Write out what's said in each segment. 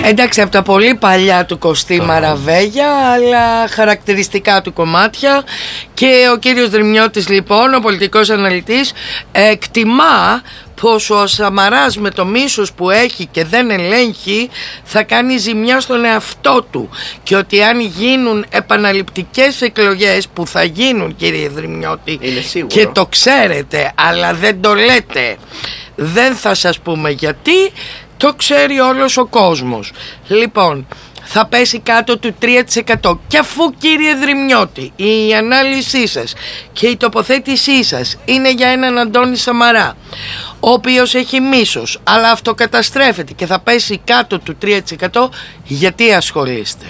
Εντάξει, από τα πολύ παλιά του Κωστή Μαραβέγια, αλλά χαρακτηριστικά του κομμάτια. Και ο κύριος Δρυμιώτης, λοιπόν, ο πολιτικός αναλυτής, εκτιμά πως ο Σαμαράς με το μίσος που έχει και δεν ελέγχει θα κάνει ζημιά στον εαυτό του, και ότι αν γίνουν επαναληπτικές εκλογές, που θα γίνουν, κύριε Δρυμιώτη, και το ξέρετε αλλά δεν το λέτε, δεν θα σας πούμε γιατί, το ξέρει όλος ο κόσμος, λοιπόν, θα πέσει κάτω του 3%. Και αφού, κύριε Δρυμιώτη, η ανάλυση σας και η τοποθέτησή σας είναι για έναν Αντώνη Σαμαρά, ο οποίος έχει μίσος αλλά αυτοκαταστρέφεται και θα πέσει κάτω του 3%, γιατί ασχολείστε?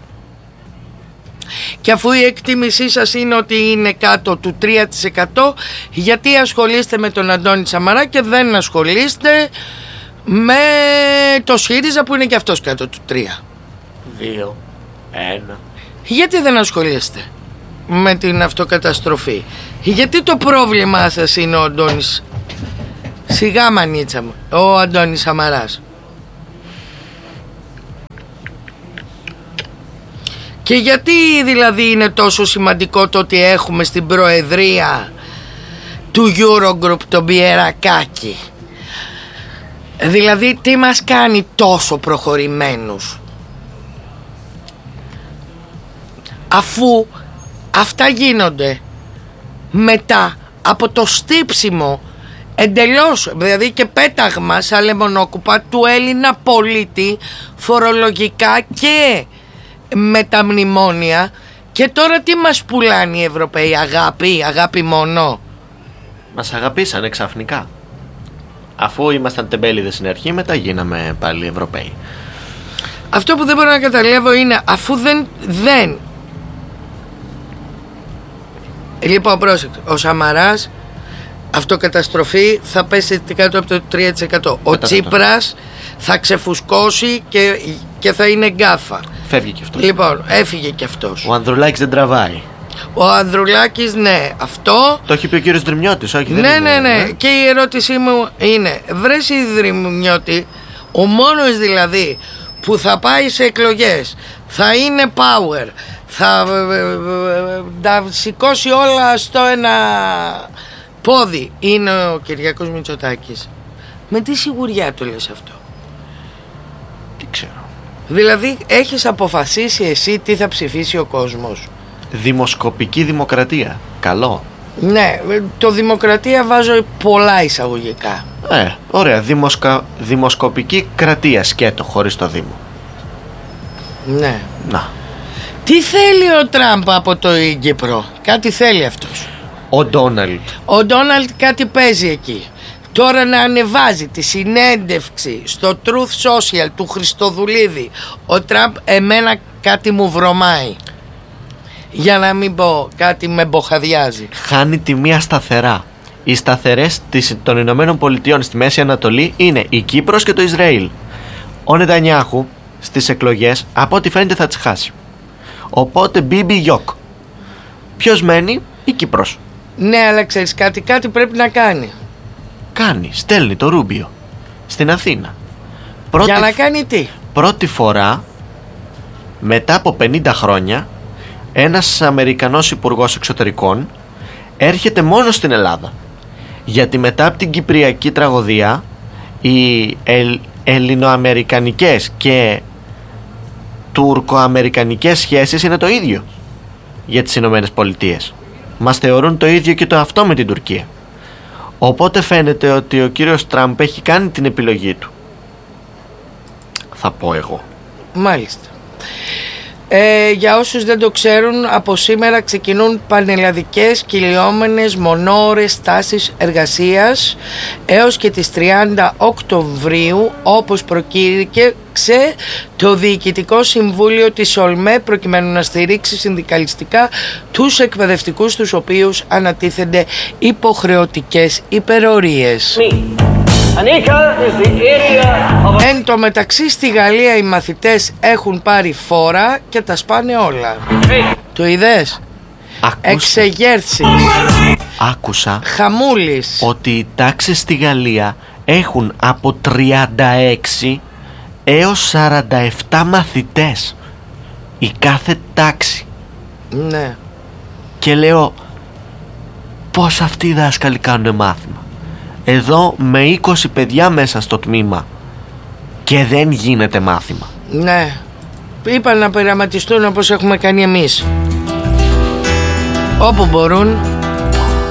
Και αφού η εκτίμησή σας είναι ότι είναι κάτω του 3%, γιατί ασχολείστε με τον Αντώνη Σαμαρά και δεν ασχολείστε με το ΣΥΡΙΖΑ που είναι και αυτός κάτω του 3? 2, 1. Γιατί δεν ασχολείστε με την αυτοκαταστροφή? Γιατί το πρόβλημά σας είναι ο Αντώνης, σιγά μανίτσα μου, ο Αντώνης Σαμαράς? Και γιατί δηλαδή είναι τόσο σημαντικό το ότι έχουμε στην προεδρία του Eurogroup τον Πιερακάκη? Δηλαδή τι μας κάνει τόσο προχωρημένους, αφού αυτά γίνονται μετά από το στύψιμο εντελώς, δηλαδή και πέταγμα σαν λεμονόκουπα του Έλληνα πολίτη, φορολογικά και με τα μνημόνια. Και τώρα τι μας πουλάνε οι Ευρωπαίοι? Αγάπη μόνο? Μας αγαπήσανε ξαφνικά. Αφού ήμασταν τεμπέληδες στην αρχή, μετά γίναμε πάλι Ευρωπαίοι. Αυτό που δεν μπορώ να καταλάβω είναι, αφού δεν λοιπόν, πρόσεξε, ο Σαμαράς αυτοκαταστροφή, θα πέσει κάτω από το 3%. Ο Τσίπρας θα ξεφουσκώσει και θα είναι γκάφα. Φεύγει και αυτός. Λοιπόν, έφυγε και αυτός. Ο Ανδρουλάκης δεν τραβάει. Ο Ανδρουλάκης, ναι, αυτό. Το έχει πει ο κύριος Δρυμιώτης, όχι? Ναι. Και η ερώτησή μου είναι, βρες η Δρυμιώτη, ο μόνος δηλαδή που θα πάει σε εκλογές, θα είναι power, θα τα σηκώσει όλα στο ένα πόδι, είναι ο Κυριάκος Μητσοτάκης. Με τι σιγουριά το λες αυτό? Τι ξέρω. Δηλαδή έχεις αποφασίσει εσύ τι θα ψηφίσει ο κόσμος? Δημοσκοπική δημοκρατία. Καλό. Ναι, το δημοκρατία βάζω πολλά εισαγωγικά. Ωραία. Δημοσκοπική κρατία, σκέτο, χωρίς το Δήμο. Ναι. Να. Τι θέλει ο Τραμπ από το Κύπρο? Κάτι θέλει αυτός. Ο Ντόναλντ κάτι παίζει εκεί. Τώρα να ανεβάζει τη συνέντευξη στο Truth Social του Χριστοδουλίδη ο Τραμπ, εμένα κάτι μου βρωμάει. Για να μην πω κάτι με μποχαδιάζει. Χάνει τη μία σταθερά. Οι σταθερές των Ηνωμένων Πολιτειών στη Μέση Ανατολή είναι η Κύπρος και το Ισραήλ. Ο Νετανιάχου στις εκλογές από ό,τι φαίνεται θα τις χάσει. Οπότε μπίμπι γιοκ. Ποιος μένει? Η Κύπρος. Ναι, αλλά ξέρεις κάτι πρέπει να κάνει. Στέλνει το Ρούμπιο στην Αθήνα. Για να κάνει τι? Πρώτη φορά μετά από 50 χρόνια ένας Αμερικανός υπουργός εξωτερικών έρχεται μόνο στην Ελλάδα. Γιατί μετά από την Κυπριακή τραγωδία οι ελληνοαμερικανικές και τουρκοαμερικανικές σχέσεις είναι το ίδιο για τις Ηνωμένες Πολιτείες. Μας θεωρούν το ίδιο και το αυτό με την Τουρκία. Οπότε φαίνεται ότι ο κύριος Τραμπ έχει κάνει την επιλογή του, θα πω εγώ. Μάλιστα. Για όσους δεν το ξέρουν, από σήμερα ξεκινούν πανελλαδικές κυλιόμενες μονόωρες στάσεις εργασίας έως και τις 30 Οκτωβρίου, όπως προκήρυξε το Διοικητικό Συμβούλιο της ΟΛΜΕ, προκειμένου να στηρίξει συνδικαλιστικά τους εκπαιδευτικούς, τους οποίους ανατίθενται υποχρεωτικές υπερορίες. Εν τω μεταξύ στη Γαλλία οι μαθητές έχουν πάρει φόρα και τα σπάνε όλα. Το είδες? Εξεγέρσεις. Άκουσα χαμούλης ότι οι τάξεις στη Γαλλία έχουν από 36 έως 47 μαθητές η κάθε τάξη. Ναι. Και λέω, πώς αυτοί οι δάσκαλοι κάνουν μάθημα? Εδώ με 20 παιδιά μέσα στο τμήμα και δεν γίνεται μάθημα. Ναι. Είπαν να πειραματιστούν όπως έχουμε κάνει εμείς. Όπου μπορούν.